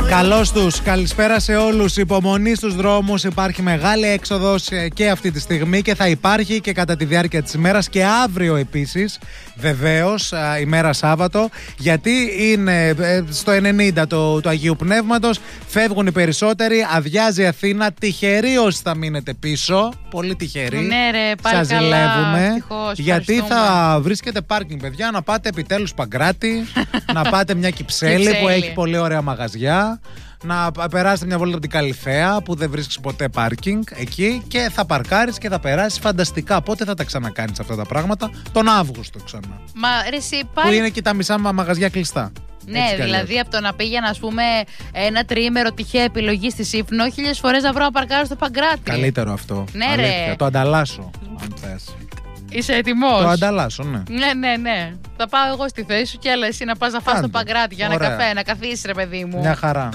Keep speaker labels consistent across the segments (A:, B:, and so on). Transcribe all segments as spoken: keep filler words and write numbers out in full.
A: Καλώς τους, καλησπέρα σε όλους. Υπομονή στους δρόμους, υπάρχει μεγάλη έξοδος και αυτή τη στιγμή και θα υπάρχει και κατά τη διάρκεια της ημέρας και αύριο επίσης, βεβαίως, ημέρα Σάββατο, γιατί είναι στο ενενήντα το, του Αγίου Πνεύματος, φεύγουν οι περισσότεροι, αδειάζει η Αθήνα, τυχεροί όσοι θα μείνετε πίσω, πολύ τυχεροί.
B: Ναι ρε, πάλι
A: σας
B: καλά,
A: ζηλεύουμε,
B: ευτυχώς,
A: γιατί θα βρίσκετε πάρκινγκ, παιδιά, να πάτε επιτέλους Παγκράτη, να πάτε μια Κυψέλη που έχει πολύ ωραία μαγαζιά, να περάσετε μια βόλτα από την Καλυθέα που δεν βρίσκεις ποτέ πάρκινγκ εκεί και θα παρκάρεις και θα περάσεις φανταστικά. Πότε θα τα ξανακάνεις αυτά τα πράγματα? Τον Αύγουστο ξανά.
B: Μα ρε εσύ πάλι...
A: Που είναι και τα μισά μαγαζιά κλειστά.
B: Ναι, δηλαδή από το να πήγαινα, ας πούμε, ένα τριήμερο τυχαία επιλογή στη Σύφνο, χίλιες φορές να βρω να παρκάρω στο Παγκράτη.
A: Καλύτερο αυτό.
B: Ναι,
A: αλήθεια.
B: ρε.
A: Το ανταλλάσσω, αν θες.
B: Είσαι έτοιμος?
A: Το ανταλλάσσω, ναι.
B: Ναι, ναι, ναι. Θα πάω εγώ στη θέση σου και έλα εσύ να πας να φας στο Παγκράτη για ένα
A: Ωραία.
B: καφέ, να καθίσεις ρε παιδί μου.
A: Μια χαρά.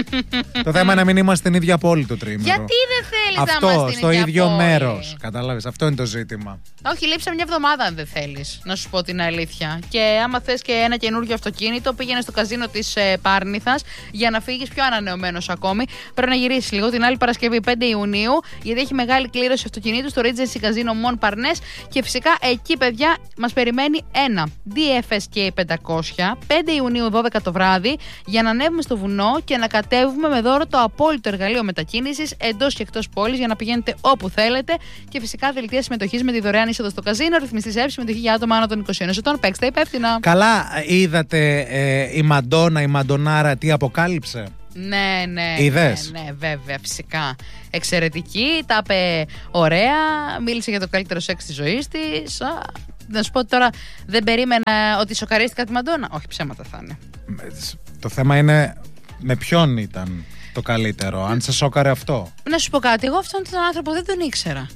A: Το θέμα είναι να μην είμαστε στην ίδια πόλη το τριήμερο.
B: Γιατί δεν θέλεις
A: αυτό,
B: να είμαστε στην
A: στο
B: ίδια
A: ίδιο
B: πόλη?
A: μέρος. Κατάλαβες, αυτό είναι το ζήτημα.
B: Όχι, λείψε μια εβδομάδα αν δεν θέλεις, να σου πω την αλήθεια. Και άμα θες και ένα καινούργιο αυτοκίνητο, πήγαινε στο καζίνο της ε, Πάρνηθας για να φύγεις πιο ανανεωμένος ακόμη. Πρέπει να γυρίσεις λίγο την άλλη Παρασκευή πέντε Ιουνίου, γιατί έχει μεγάλη κλήρωση αυτοκινήτου στο Regency Casino Mon Parnes. Και φυσικά εκεί, παιδιά, μας περιμένει ένα ντι εφ ες κέι πεντακόσια, πέντε Ιουνίου δώδεκα το βράδυ, για να ανέβουμε στο βουνό και να κατέβουμε με δώρο το απόλυτο εργαλείο μετακίνησης εντός και εκτός πόλης για να πηγαίνετε όπου θέλετε. Και φυσικά δελτία συμμετοχής με τη δωρεάν είσοδο στο καζίνο, ρυθμιστής έψη, συμμετοχή για άτομα άνω των είκοσι ενός ετών. Παίξτε υπεύθυνα.
A: Καλά, είδατε ε, η Μαντόνα, η Μαντονάρα τι αποκάλυψε?
B: Ναι, ναι.
A: Είδες?
B: Ναι, ναι, βέβαια, φυσικά. Εξαιρετική, τα είπε ωραία, μίλησε για το καλύτερο σεξ της ζωής της. Α, να σου πω τώρα, δεν περίμενα ότι σοκαρίστηκα τη Μαντόνα. Όχι, ψέματα θα είναι.
A: Το θέμα είναι με ποιον ήταν το καλύτερο, αν σε σόκαρε αυτό.
B: Να σου πω κάτι, εγώ αυτόν τον άνθρωπο δεν τον ήξερα.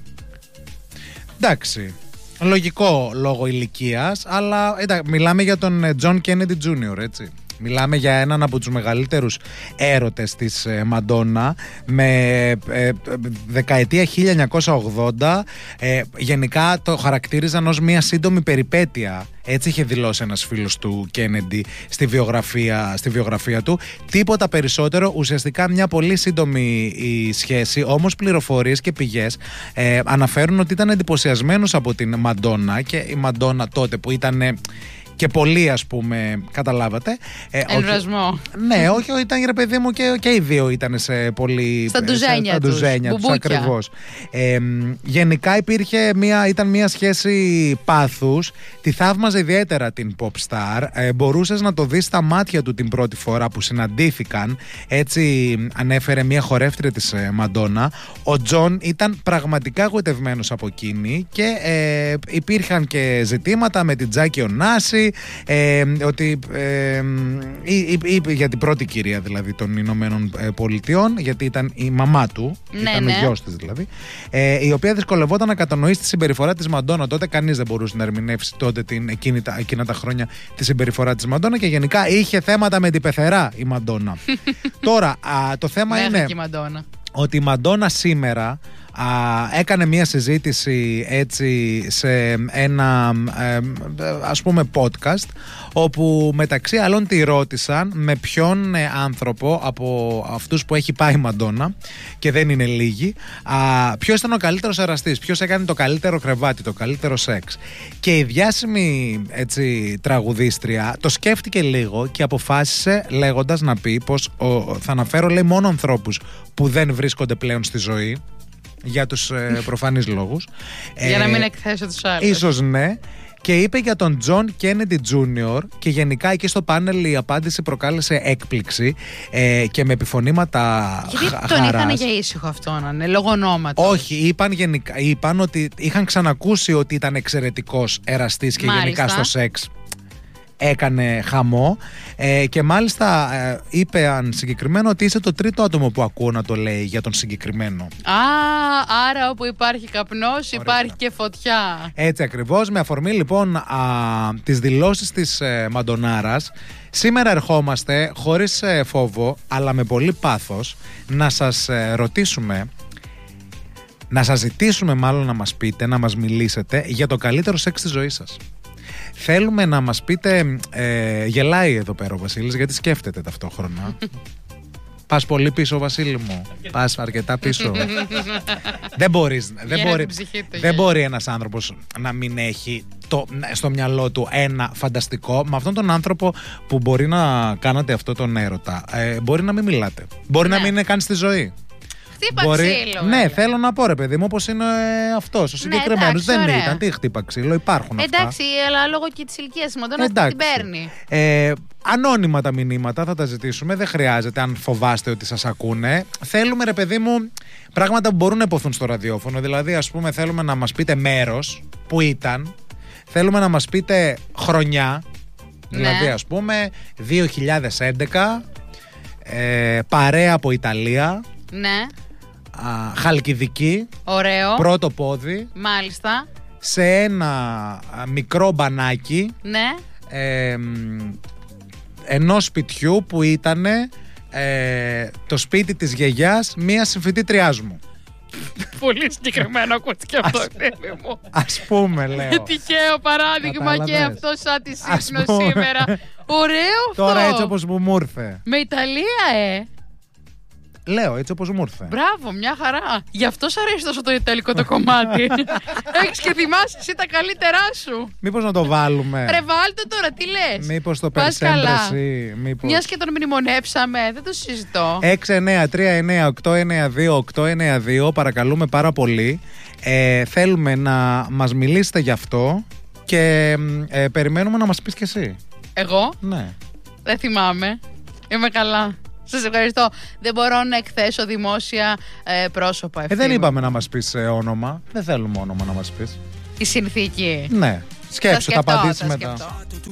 A: Εντάξει, λογικό λόγω ηλικίας, αλλά εντάξει, μιλάμε για τον John Kennedy τζούνιορ, έτσι. Μιλάμε για έναν από τους μεγαλύτερους έρωτες της ε, Μαντόνα, με ε, δεκαετία χίλια εννιακόσια ογδόντα. Ε, γενικά το χαρακτήριζαν ως μια σύντομη περιπέτεια. Έτσι είχε δηλώσει ένας φίλος του Κέννεντι στη βιογραφία, στη βιογραφία του. Τίποτα περισσότερο, ουσιαστικά μια πολύ σύντομη η σχέση. Όμως πληροφορίες και πηγές ε, αναφέρουν ότι ήταν εντυπωσιασμένος από την Μαντόνα, και η Μαντόνα τότε που ήταν... και πολύ, ας πούμε, καταλάβατε. Ε,
B: Ενρασμό.
A: Ναι, όχι, ήταν ρε παιδί μου και, και οι δύο ήταν σε πολύ.
B: Στα ντουζένια
A: στα ντουζένια
B: τους,
A: τους, ακριβώς. Ε, γενικά υπήρχε μια, ήταν μια σχέση πάθους. Τη θαύμαζε ιδιαίτερα την pop star. Ε, μπορούσες να το δεις στα μάτια του την πρώτη φορά που συναντήθηκαν. Έτσι ανέφερε μια χορεύτρια της ε, Μαντόνα. Ο Τζον ήταν πραγματικά γοητευμένος από εκείνη και ε, υπήρχαν και ζητήματα με την Τζάκη Ονάση. Ε, ότι ε, είπε για την πρώτη κυρία δηλαδή των Ηνωμένων Πολιτειών, γιατί ήταν η μαμά του,
B: ναι,
A: ήταν
B: ναι.
A: ο γιος της δηλαδή, ε, η οποία δυσκολευόταν να κατανοήσει τη συμπεριφορά της Μαντόνα. Τότε κανείς δεν μπορούσε να ερμηνεύσει τότε την, εκείνη, τα, εκείνα τα χρόνια τη συμπεριφορά της Μαντόνα, και γενικά είχε θέματα με την πεθερά η Μαντόνα. Τώρα α, το θέμα είναι
B: η
A: ότι η Μαντόνα σήμερα Α, έκανε μια συζήτηση έτσι σε ένα ε, ας πούμε podcast, όπου μεταξύ άλλων τη ρώτησαν με ποιον ε, άνθρωπο από αυτούς που έχει πάει η Μαντόνα, και δεν είναι λίγοι, α, ποιος ήταν ο καλύτερος εραστής, ποιος έκανε το καλύτερο κρεβάτι, το καλύτερο σεξ. Και η διάσημη έτσι, τραγουδίστρια το σκέφτηκε λίγο και αποφάσισε λέγοντας να πει πως ο, θα αναφέρω λέει μόνο ανθρώπους που δεν βρίσκονται πλέον στη ζωή, για τους ε, προφανείς λόγους.
B: Για να μην εκθέσω τους άλλους.
A: Ίσως ναι. Και είπε για τον Τζον Κέννεντι τζούνιορ, και γενικά εκεί στο πάνελ η απάντηση προκάλεσε έκπληξη ε, και με επιφωνήματα
B: γιατί
A: χ,
B: τον
A: χαράς.
B: είχαν για ήσυχο αυτόν, ναι, λόγω ονόματος?
A: Όχι, είπαν, γενικά, είπαν ότι είχαν ξανακούσει ότι ήταν εξαιρετικός εραστής και
B: μάλιστα.
A: γενικά στο σεξ έκανε χαμό, ε, και μάλιστα ε, είπε αν συγκεκριμένο ότι είσαι το τρίτο άτομο που ακούω να το λέει για τον συγκεκριμένο.
B: Α, άρα όπου υπάρχει καπνός υπάρχει και φωτιά.
A: Έτσι ακριβώς. Με αφορμή λοιπόν α, τις δηλώσεις της ε, Μαντονάρας, σήμερα ερχόμαστε χωρίς ε, φόβο αλλά με πολύ πάθος να σας ε, ρωτήσουμε, να σας ζητήσουμε μάλλον να μας πείτε, να μας μιλήσετε για το καλύτερο σεξ της ζωής σας. Θέλουμε να μας πείτε, ε, γελάει εδώ πέρα ο Βασίλης γιατί σκέφτεται ταυτόχρονα. Πας πολύ πίσω, Βασίλη μου. Πας αρκετά πίσω. Δεν μπορείς. Δεν μπορεί, δεν μπορεί ένας άνθρωπος να μην έχει το, στο μυαλό του ένα φανταστικό. Με αυτόν τον άνθρωπο που μπορεί να κάνατε αυτό τον έρωτα, ε, μπορεί να μην μιλάτε. Μπορεί ναι. να μην είναι καν στη ζωή.
B: Χτύπα
A: μπορεί...
B: ξύλο.
A: Ναι, βέβαια. Θέλω να πω, ρε παιδί μου, όπως είναι ε, αυτός. Ο συγκεκριμένος
B: ναι,
A: δεν
B: ωραία.
A: ήταν. Τι χτύπα ξύλο, υπάρχουν αυτά.
B: Εντάξει, αλλά λόγω και της ηλικίας μου, δεν την παίρνει.
A: Ε, ανώνυμα τα μηνύματα θα τα ζητήσουμε. Δεν χρειάζεται αν φοβάστε ότι σας ακούνε. Θέλουμε, ρε παιδί μου, πράγματα που μπορούν να υποθούν στο ραδιόφωνο. Δηλαδή, ας πούμε, θέλουμε να μας πείτε μέρος που ήταν. Θέλουμε να μας πείτε χρονιά. Ναι. Δηλαδή, ας πούμε, δύο χιλιάδες έντεκα. Ε, παρέα από Ιταλία.
B: Ναι.
A: Α, Χαλκιδική.
B: Ωραίο.
A: Πρώτο πόδι.
B: Μάλιστα.
A: Σε ένα μικρό μπανάκι.
B: Ναι.
A: Ε, ενός σπιτιού που ήταν ε, το σπίτι της γιαγιάς μία συμφοιτήτριάς μου.
B: Πολύ συγκεκριμένο ακούστηκε αυτό, φίλε μου.
A: Ας πούμε, λέω.
B: Τυχαίο παράδειγμα και αυτό σαν τη σύγχρονο σήμερα. Ωραίο αυτό.
A: Τώρα έτσι όπως μου μου ήρθε.
B: Με Ιταλία, ε.
A: Λέω έτσι όπως μου ήρθε.
B: Μπράβο, μια χαρά. Γι' αυτό σ' αρέσει τόσο το ιταλικό το κομμάτι. Έχεις και θυμάσαι εσύ τα καλύτερά σου.
A: Μήπως να το βάλουμε.
B: Ρε βάλτε τώρα, τι λες.
A: Μήπως το περσέμπρεση.
B: Μήπως... Μιας και τον μνημονεύσαμε, δεν το συζητώ.
A: έξι εννιά τρία εννιά οκτώ εννιά δύο οκτώ εννιά δύο, παρακαλούμε πάρα πολύ. Ε, θέλουμε να μας μιλήσετε γι' αυτό και ε, περιμένουμε να μας πεις κι εσύ.
B: Εγώ?
A: Ναι.
B: Δεν θυμάμαι. Είμαι καλά. Σας ευχαριστώ. Δεν μπορώ να εκθέσω δημόσια ε, πρόσωπα.
A: Ε, δεν είπαμε να μας πεις ε, όνομα. Δεν θέλουμε όνομα να μας πεις.
B: Η συνθήκη.
A: Ναι. Σκέψου, θα απαντήσει μετά.